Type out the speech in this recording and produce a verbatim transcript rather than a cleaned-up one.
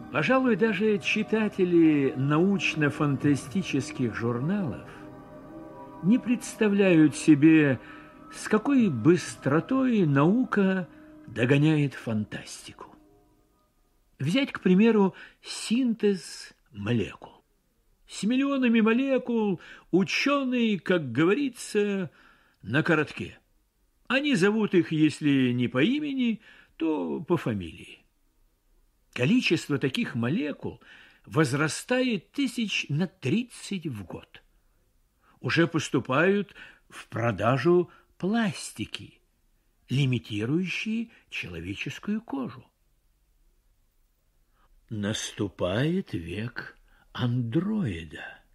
Пожалуй, даже читатели научно-фантастических журналов не представляют себе, с какой быстротой наука догоняет фантастику. Взять, к примеру, синтез молекул. С миллионами молекул ученые, как говорится, на коротке. Они зовут их, если не по имени, то по фамилии. Количество таких молекул возрастает тысяч на тридцать в год. Уже поступают в продажу пластики, лимитирующие человеческую кожу. Наступает век андроида.